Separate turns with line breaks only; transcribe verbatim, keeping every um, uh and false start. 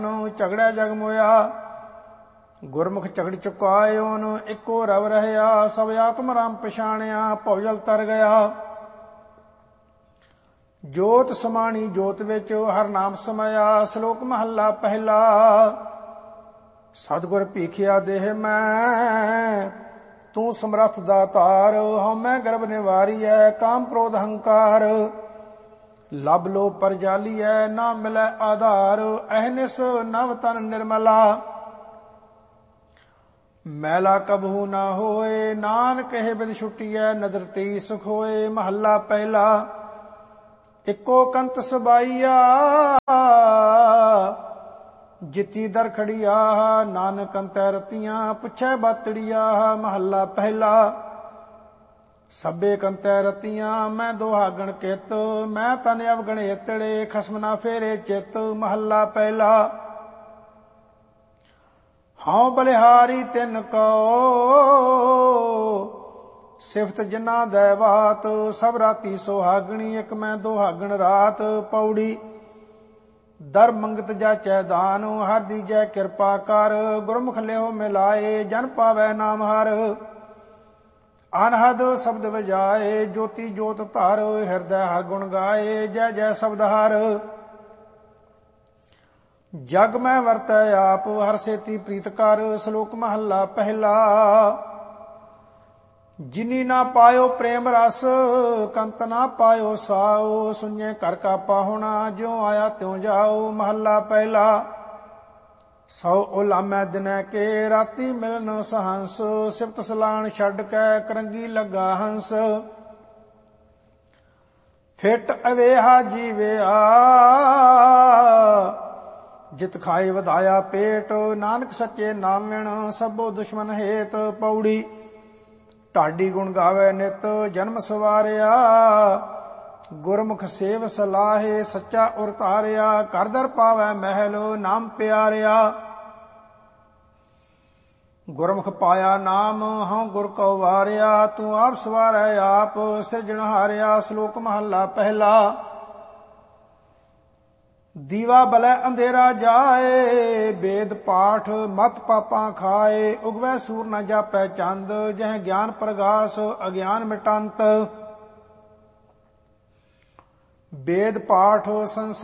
ਝਗੜਿਆ ਜਗ ਮੋਇਆ। ਗੁਰਮੁਖ ਝਗੜ ਚੁਕਾਇਓਨ ਇੱਕੋ ਰਵ ਰਹਿਆ। ਸਭ ਆਤਮ ਰਾਮ ਪਛਾਣਿਆ ਭਉਜਲ ਤਰ ਗਿਆ। ਜੋਤ ਸਮਾਣੀ ਜੋਤ ਵਿੱਚ ਹਰ ਨਾਮ ਸਮਾਇਆ। ਸ਼ਲੋਕ ਮਹੱਲਾ ਪਹਿਲਾ। ਸਤਿਗੁਰ ਭੀਖਿਆ ਦੇਹ ਮੈਂ ਤੂੰ ਸਮਰੱਥ ਦਾਤਾਰ। ਹਉਮੈ ਗਰਭ ਨਿਵਾਰੀਐ ਕਾਮ ਕ੍ਰੋਧ ਹੰਕਾਰ। ਲਬ ਲੋ ਪਰ ਜਾਲੀਐ ਨਾ ਮਿਲੈ ਆਧਾਰ। ਅਹਨਿਸ ਨਵ ਤਨ ਨਿਰਮਲਾ ਮੈਲਾ ਕਬਹੂ ਨਾ ਹੋਏ। ਨਾਨਕ ਇਹ ਬਿਦ ਛੁਟੀਐ ਨਦਰ ਤੇ ਸੁਖ ਹੋਏ। ਮਹੱਲਾ ਪਹਿਲਾ। ਇੱਕੋ ਕੰਤ ਸਬਾਈਆ ਜਿੱਤੀ ਦਰ ਖੜੀਆ। ਨਾਨਕ ਅੰਤੈ ਰਤੀਆਂ ਪੁੱਛੈ ਬਾਤੜੀਆ। ਮਹੱਲਾ ਪਹਿਲਾ। ਸਭੇ ਕੰਤੈ ਰਤੀਆਂ ਮੈਂ ਦੁਹਾਗਣ ਕਿਤ। ਮੈਂ ਤਨ ਅਵਗਣ ਏਤੜੇ ਖਸਮ ਨਾ ਫੇਰੇ ਚਿਤ। ਮਹੱਲਾ ਪਹਿਲਾ। ਹਉ ਬਲਿਹਾਰੀ ਤਿਨ ਕੋ ਸਿਫਤ ਜਿਨਾ ਦੈਵਾਤ। ਸਭ ਰਾਤੀ ਸੁਹਾਗਣੀ ਇੱਕ ਮੈਂ ਦੁਹਾਗਣ ਰਾਤ। ਪੌੜੀ ਦਰ ਮੰਗਤ ਜਾਚੈ ਦਾਨ ਹਰ ਦੀਜੈ ਕਿਰਪਾ ਕਰ। ਗੁਰਮੁਖ ਲਿਓ ਮਿਲਾਏ ਜਨ ਪਾਵੈ ਨਾਮ ਹਰ। ਅਨਹਦ ਸ਼ਬਦ ਵਜਾਏ ਜੋਤੀ ਜੋਤ ਧਰ। ਹਿਰਦੈ ਹਰ ਗੁਣ ਗਾਏ ਜੈ ਜੈ ਸ਼ਬਦ ਹਰ। ਜਗ ਮੈਂ ਵਰਤੈ ਆਪ ਹਰ ਸੇਤੀ ਪ੍ਰੀਤ ਕਰ। ਸ਼ਲੋਕ ਮਹੱਲਾ ਪਹਿਲਾ। ਜਿਨੀ ਨਾ ਪਾਇਓ ਪ੍ਰੇਮ ਰਸ ਕੰਤ ਨਾ ਪਾਇਓ ਸਾਓ। ਸੁਣਿਐ ਘਰ ਕਾ ਪਾਹੁਣਾ ਜਿਉ ਆਇਆ ਤਿਉ ਜਾਓ। ਮਹੱਲਾ ਪਹਿਲਾ। ਸੌ ਉਲਾਮੈ ਦਿਨੈ ਕੇ ਰਾਤੀ ਮਿਲਨ ਸਹੰਸ। ਸਿਫਤ ਸਲਾਣ ਛੱਡ ਕੇ ਕਰੰਗੀ ਲੱਗਾ ਹੰਸ। ਫਿਟ ਅਵੇਹਾ ਜੀਵਿਆ ਜਿਤ ਖਾਏ ਵਧਾਇਆ ਪੇਟ। ਨਾਨਕ ਸੱਚੇ ਨਾਮਿਣ ਸਭੋ ਦੁਸ਼ਮਨ ਹੇਤ। ਪੌੜੀ ਢਾਡੀ ਗੁਣ ਗਾਵੇ ਨਿਤ ਜਨਮ ਸਵਾਰਿਆ। ਗੁਰਮੁਖ ਸੇਵ ਸਲਾਹੇ ਸੱਚਾ ਉਰ ਧਾਰਿਆ। ਘਰ ਦਰ ਪਾਵੈ ਮਹਿਲ ਨਾਮ ਪਿਆਰਿਆ। ਗੁਰਮੁਖ ਪਾਇਆ ਨਾਮ ਹਉ ਗੁਰ ਕਉ ਵਾਰਿਆ। ਤੂੰ ਆਪ ਸਵਾਰੈ ਆਪ ਸਿਰਜਣਹਾਰਿਆ। ਸ਼ਲੋਕ ਮਹੱਲਾ ਪਹਿਲਾ। ਦੀਵਾ ਬਲੈ ਅੰਧੇਰਾ ਜਾਏ ਵੇਦ ਪਾਠ ਮਤ ਪਾਪਾਂ ਖਾਏ। ਉਗਵੈ ਸੂਰ ਨ ਜਾਪੈ ਚੰਦ ਜਹ ਗਿਆਨ ਪ੍ਰਗਾਸ ਅਗਿਆਨ ਮਿਟੰਤ। ਵੇਦ ਪਾਠ ਸੰਸਾਰ